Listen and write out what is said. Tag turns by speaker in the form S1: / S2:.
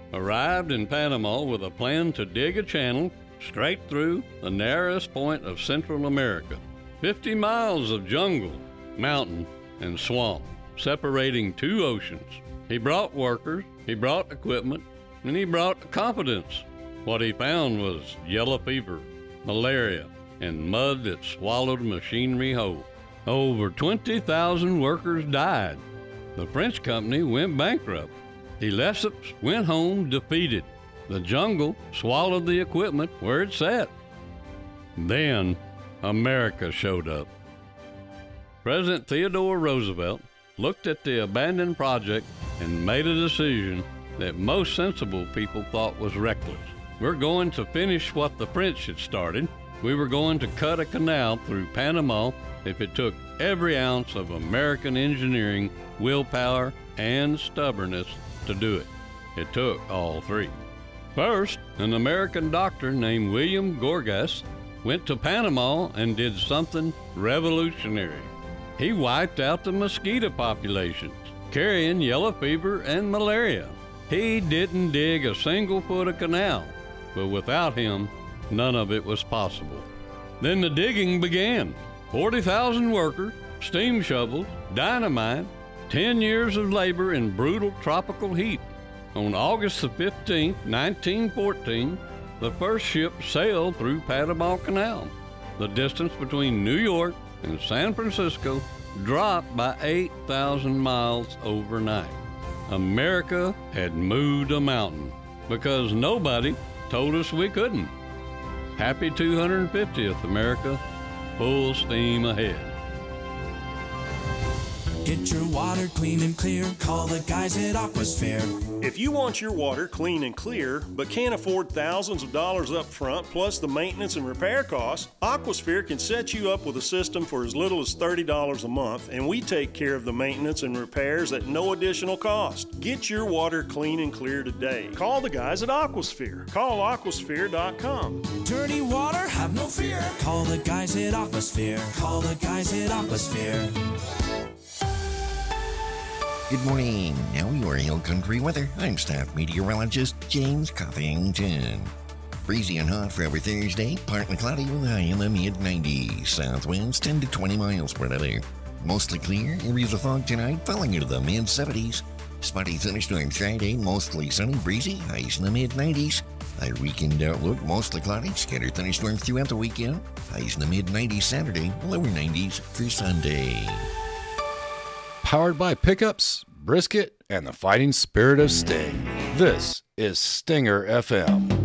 S1: arrived in Panama with a plan to dig a channel straight through the narrowest point of Central America. 50 miles of jungle, mountain, and swamp, separating two oceans. He brought workers, he brought equipment, and he brought competence. What he found was yellow fever, malaria, and mud that swallowed machinery whole. Over 20,000 workers died. The French company went bankrupt. De Lesseps went home defeated. The jungle swallowed the equipment where it sat. Then America showed up. President Theodore Roosevelt looked at the abandoned project and made a decision that most sensible people thought was reckless. We're going to finish what the French had started. We were going to cut a canal through Panama if it took every ounce of American engineering, willpower, and stubbornness to do it. It took all three. First, an American doctor named William Gorgas went to Panama and did something revolutionary. He wiped out the mosquito populations, carrying yellow fever and malaria. He didn't dig a single foot of canal, but without him, none of it was possible. Then the digging began. 40,000 workers, steam shovels, dynamite, 10 years of labor in brutal tropical heat. On August the 15th, 1914, the first ship sailed through Panama Canal. The distance between New York and San Francisco dropped by 8,000 miles overnight. America had moved a mountain because nobody told us we couldn't. Happy 250th, America. Full steam ahead.
S2: Get your water clean and clear. Call the guys at Aquasphere.
S3: If you want your water clean and clear, but can't afford thousands of dollars up front plus the maintenance and repair costs, Aquasphere can set you up with a system for as little as $30 a month, and we take care of the maintenance and repairs at no additional cost. Get your water clean and clear today. Call the guys at Aquasphere. Call aquasphere.com.
S2: Dirty water, have no fear. Call the guys at Aquasphere. Call the guys at Aquasphere.
S4: Good morning. Now your Hill Country weather. I'm staff meteorologist James Coffington. Breezy and hot for every Thursday. Partly cloudy with a high in the mid-90s. South winds 10 to 20 miles per hour. Mostly clear. Areas of fog tonight falling into the mid-70s. Spotty thunderstorm Friday. Mostly sunny, breezy. Highs in the mid-90s. Our weekend outlook mostly cloudy. Scattered thunderstorms throughout the weekend. Highs in the mid-90s Saturday. Lower 90s for Sunday.
S5: Powered by pickups, brisket, and the fighting spirit of Sting. This is Stinger FM.